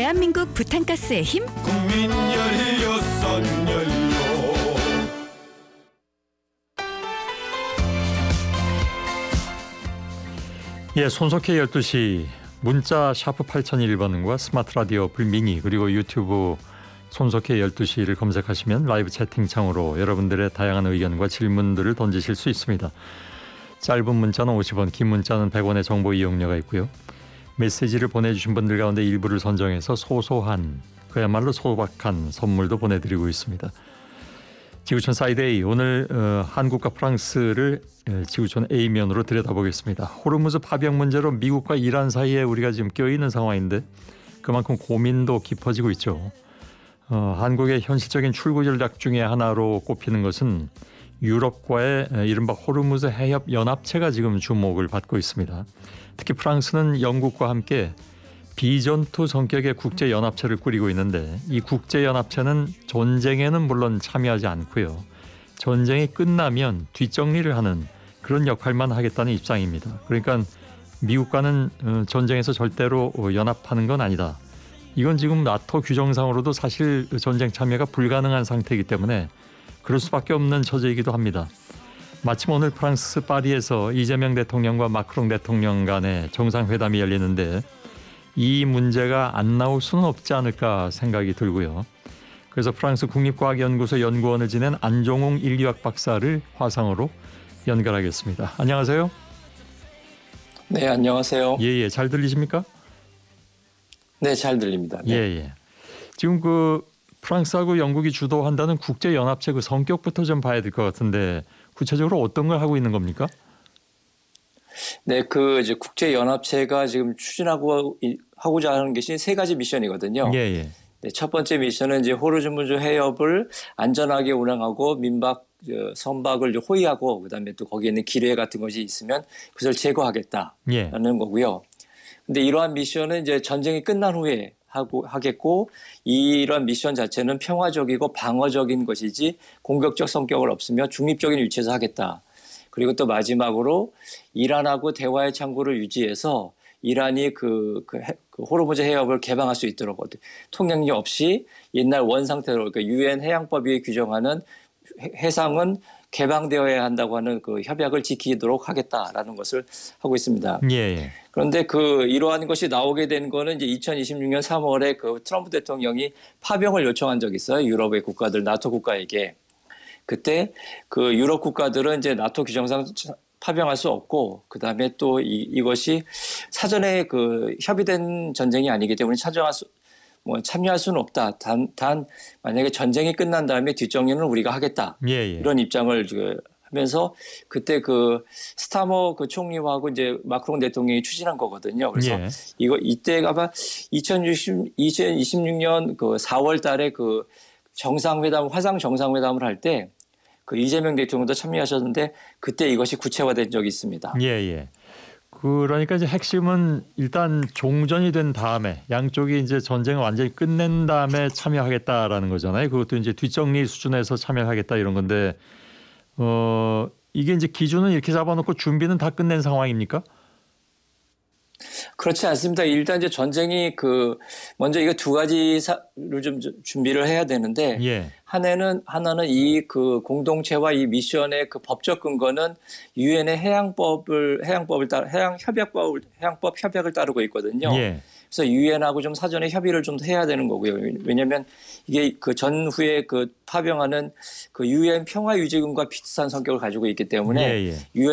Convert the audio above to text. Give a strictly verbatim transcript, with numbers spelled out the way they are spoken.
대한민국 부탄가스의 힘 국민 열렸선 열려. 예, 손석희 열두 시 문자 샤프 팔공공일 번과 스마트 라디오 어플 미니 그리고 유튜브 손석희 열두 시를 검색하시면 라이브 채팅창으로 여러분들의 다양한 의견과 질문들을 던지실 수 있습니다. 짧은 문자는 오십 원, 긴 문자는 백 원의 정보 이용료가 있고요. 메시지를 보내주신 분들 가운데 일부를 선정해서 소소한, 그야말로 소박한 선물도 보내드리고 있습니다. 지구촌 사이드 A, 오늘 어, 한국과 프랑스를 에, 지구촌 A면으로 들여다보겠습니다. 호르무즈 파병 문제로 미국과 이란 사이에 우리가 지금 껴있는 상황인데 그만큼 고민도 깊어지고 있죠. 어, 한국의 현실적인 출구 전략 중에 하나로 꼽히는 것은 유럽과의 에, 이른바 호르무즈 해협 연합체가 지금 주목을 받고 있습니다. 특히 프랑스는 영국과 함께 비전투 성격의 국제연합체를 꾸리고 있는데 이 국제연합체는 전쟁에는 물론 참여하지 않고요. 전쟁이 끝나면 뒷정리를 하는 그런 역할만 하겠다는 입장입니다. 그러니까 미국과는 전쟁에서 절대로 연합하는 건 아니다. 이건 지금 나토 규정상으로도 사실 전쟁 참여가 불가능한 상태이기 때문에 그럴 수밖에 없는 처지이기도 합니다. 마침 오늘 프랑스 파리에서 이재명 대통령과 마크롱 대통령 간의 정상회담이 열리는데 이 문제가 안 나올 수는 없지 않을까 생각이 들고요. 그래서 프랑스 국립과학연구소 연구원을 지낸 안종웅 인류학 박사를 화상으로 연결하겠습니다. 안녕하세요. 네, 안녕하세요. 예예, 잘 들리십니까? 네, 잘 들립니다. 네. 예예. 지금 그 프랑스하고 영국이 주도한다는 국제연합체 그 성격부터 좀 봐야 될 것 같은데 구체적으로 어떤 걸 하고 있는 겁니까? 네, 그 이제 국제연합체가 지금 추진하고 하고자 하는 것이 세 가지 미션이거든요. 예, 예. 네, 첫 번째 미션은 이제 호르무즈 해협을 안전하게 운항하고 민박 선박을 호위하고 그다음에 또 거기에 있는 기뢰 같은 것이 있으면 그것을 제거하겠다라는 예. 거고요. 근데 이러한 미션은 이제 전쟁이 끝난 후에 하고 하겠고 이러한 미션 자체는 평화적이고 방어적인 것이지 공격적 성격을 없으며 중립적인 위치에서 하겠다. 그리고 또 마지막으로 이란하고 대화의 창구를 유지해서 이란이 그, 그, 그 호르무즈 해협을 개방할 수 있도록 통행료 없이 옛날 원 상태로 그러니까 유엔 해양법이 규정하는 해상은 개방되어야 한다고 하는 그 협약을 지키도록 하겠다라는 것을 하고 있습니다. 예, 예. 그런데 그 이러한 것이 나오게 된 거는 이제 이천이십육 년 삼월에 그 트럼프 대통령이 파병을 요청한 적이 있어요. 유럽의 국가들, 나토 국가에게. 그때 그 유럽 국가들은 이제 나토 규정상 파병할 수 없고 그다음에 또 이, 이것이 사전에 그 협의된 전쟁이 아니기 때문에 참여할 수, 뭐 참여할 수는 없다. 단, 단 만약에 전쟁이 끝난 다음에 뒷정리는 우리가 하겠다. 예, 예. 이런 입장을 하면서 그때 그 스타머 그 총리하고 이제 마크롱 대통령이 추진한 거거든요. 그래서 예. 이거 이때가 아마 이천이십육 년 그 사월 달에 그 정상회담 화상 정상회담을 할 때 그 이재명 대통령도 참여하셨는데 그때 이것이 구체화된 적이 있습니다. 예, 예. 그러니까 이제 핵심은 일단 종전이 된 다음에 양쪽이 이제 전쟁을 완전히 끝낸 다음에 참여하겠다라는 거잖아요. 그것도 이제 뒷정리 수준에서 참여하겠다 이런 건데 어 이게 이제 기준은 이렇게 잡아놓고 준비는 다 끝낸 상황입니까? 그렇지 않습니다. 일단 이제 전쟁이 그 먼저 이거 두 가지를 좀 준비를 해야 되는데 예. 하나는 하나는 이 그 공동체와 이 미션의 그 법적 근거는 유엔의 해양법을 해양법을 따 해양 협약법을 해양법 협약을 따르고 있거든요. 예. 그래서 유엔하고 좀 사전에 협의를 좀 해야 되는 거고요. 왜냐하면 이게 그 전후에 그 파병하는 그 유엔 평화유지군과 비슷한 성격을 가지고 있기 때문에 예, 예. 유엔